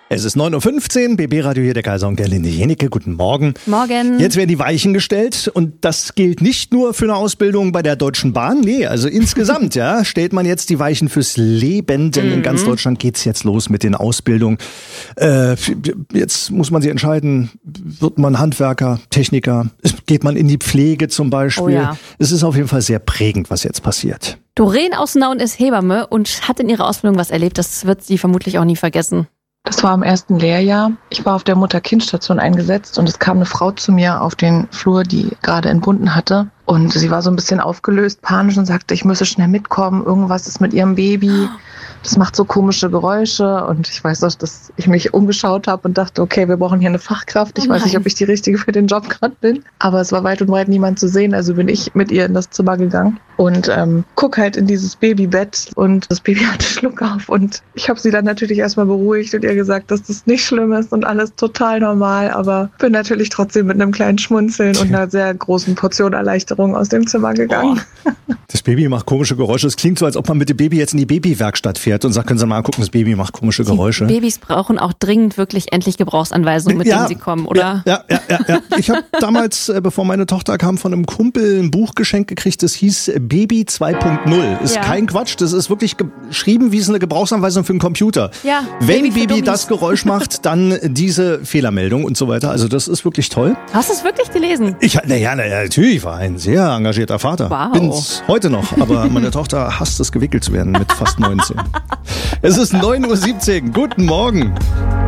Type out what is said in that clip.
Es ist 9.15 Uhr, BB-Radio hier, der Kaiser und Gerlinde Jenecke. Guten Morgen. Morgen. Jetzt werden die Weichen gestellt und das gilt nicht nur für eine Ausbildung bei der Deutschen Bahn, nee, also insgesamt stellt man jetzt die Weichen fürs Leben, denn in ganz Deutschland geht's jetzt los mit den Ausbildungen. Jetzt muss man sich entscheiden, wird man Handwerker, Techniker, geht man in die Pflege zum Beispiel. Oh ja. Es ist auf jeden Fall sehr prägend, was jetzt passiert. Doreen aus Nauen ist Hebamme und hat in ihrer Ausbildung was erlebt, das wird sie vermutlich auch nie vergessen. Das war im ersten Lehrjahr. Ich war auf der Mutter-Kind-Station eingesetzt und es kam eine Frau zu mir auf den Flur, die gerade entbunden hatte. Und sie war so ein bisschen aufgelöst, panisch und sagte, ich müsse schnell mitkommen, irgendwas ist mit ihrem Baby. Das macht so komische Geräusche. Und ich weiß doch, dass ich mich umgeschaut habe und dachte, okay, wir brauchen hier eine Fachkraft. Ich weiß nicht, ob ich die Richtige für den Job gerade bin. Aber es war weit und breit niemand zu sehen, also bin ich mit ihr in das Zimmer gegangen. Und guck halt in dieses Babybett und das Baby hatte Schluck auf. Und ich habe sie dann natürlich erstmal beruhigt und ihr gesagt, dass das nicht schlimm ist und alles total normal. Aber bin natürlich trotzdem mit einem kleinen Schmunzeln und einer sehr großen Portion Erleichterung aus dem Zimmer gegangen. Das Baby macht komische Geräusche. Es klingt so, als ob man mit dem Baby jetzt in die Babywerkstatt fährt und sagt, können Sie mal gucken, das Baby macht komische Geräusche. Die Babys brauchen auch dringend wirklich endlich Gebrauchsanweisungen, mit denen sie kommen, oder? Ja. Ich habe damals, bevor meine Tochter kam, von einem Kumpel ein Buch geschenkt gekriegt, das hieß Baby 2.0. Ist kein Quatsch, das ist wirklich geschrieben wie eine Gebrauchsanweisung für einen Computer. Ja, wenn Baby das Geräusch macht, dann diese Fehlermeldung und so weiter. Also das ist wirklich toll. Hast du es wirklich gelesen? Natürlich, ich war ein sehr engagierter Vater. Wow. Bin's heute noch, aber meine Tochter hasst es, gewickelt zu werden mit fast 19. Es ist 9.17 Uhr. Guten Morgen.